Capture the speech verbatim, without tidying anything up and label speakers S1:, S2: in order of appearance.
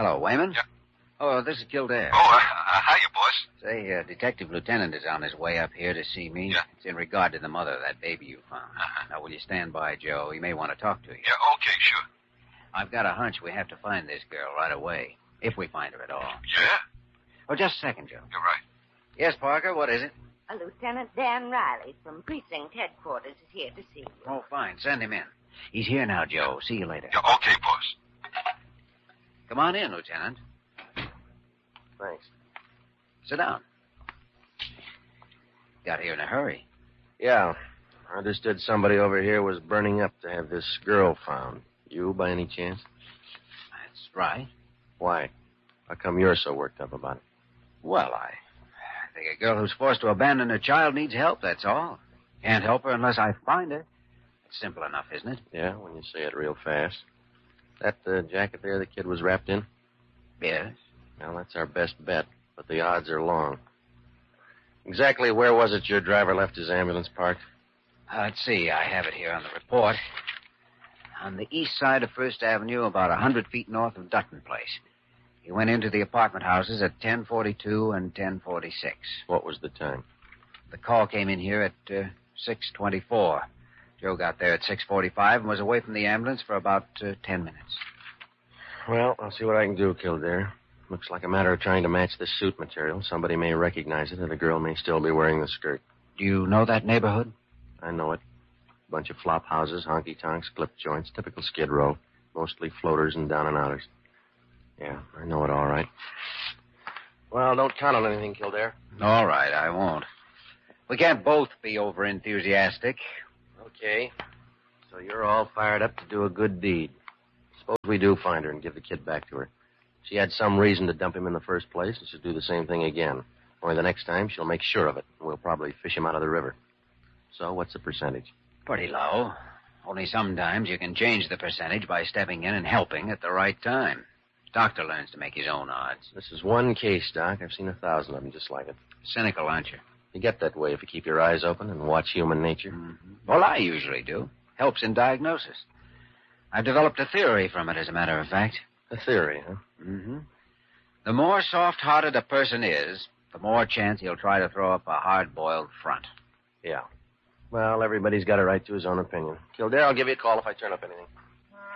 S1: Hello, Wayman?
S2: Yeah.
S1: Oh, this is Kildare.
S2: Oh, uh, uh, hiya, boss.
S1: Say, uh, Detective Lieutenant is on his way up here to see me.
S2: Yeah.
S1: It's in regard to the mother of that baby you found.
S2: Uh-huh.
S1: Now, will you stand by, Joe? He may want to talk to you.
S2: Yeah, okay, sure.
S1: I've got a hunch we have to find this girl right away, if we find her at all.
S2: Yeah?
S1: Oh, just a second, Joe.
S2: You're right.
S1: Yes, Parker, what is it?
S3: Uh, Lieutenant Dan Riley from Precinct Headquarters is here to see you.
S1: Oh, fine. Send him in. He's here now, Joe. See you later.
S2: Yeah, okay, boss.
S1: Come on in, Lieutenant.
S4: Thanks.
S1: Sit down. Got here in a hurry.
S4: Yeah. I understood somebody over here was burning up to have this girl found. You, by any chance?
S1: That's right.
S4: Why? How come you're so worked up about it?
S1: Well, I, I think a girl who's forced to abandon her child needs help, that's all. Can't help her unless I find her. It's simple enough, isn't it?
S4: Yeah, when you say it real fast. That uh, jacket there the kid was wrapped in?
S1: Yes.
S4: Well, that's our best bet, but the odds are long. Exactly where was it your driver left his ambulance parked?
S1: Uh, let's see. I have it here on the report. On the east side of First Avenue, about a hundred feet north of Dutton Place. He went into the apartment houses at ten forty-two and ten forty-six.
S4: What was the time?
S1: The call came in here at uh, six twenty-four. Joe got there at six forty-five and was away from the ambulance for about uh, ten minutes.
S4: Well, I'll see what I can do, Kildare. Looks like a matter of trying to match the suit material. Somebody may recognize it, and the girl may still be wearing the skirt.
S1: Do you know that neighborhood?
S4: I know it. Bunch of flop houses, honky-tonks, clip joints, typical Skid Row. Mostly floaters and down-and-outers. Yeah, I know it all right. Well, don't count on anything, Kildare.
S1: All right, I won't. We can't both be over-enthusiastic.
S4: Okay. So you're all fired up to do a good deed. Suppose we do find her and give the kid back to her. She had some reason to dump him in the first place, and she'll do the same thing again. Only the next time, she'll make sure of it, and we'll probably fish him out of the river. So what's the percentage?
S1: Pretty low. Only sometimes you can change the percentage by stepping in and helping at the right time. Doctor learns to make his own odds.
S4: This is one case, Doc. I've seen a thousand of them just like it.
S1: Cynical, aren't you?
S4: You get that way if you keep your eyes open and watch human nature.
S1: Mm-hmm. Well, I usually do. Helps in diagnosis. I've developed a theory from it, as a matter of fact.
S4: A theory, huh?
S1: Mm-hmm. The more soft-hearted a person is, the more chance he'll try to throw up a hard-boiled front.
S4: Yeah. Well, everybody's got a right to his own opinion. Kildare, I'll give you a call if I turn up anything.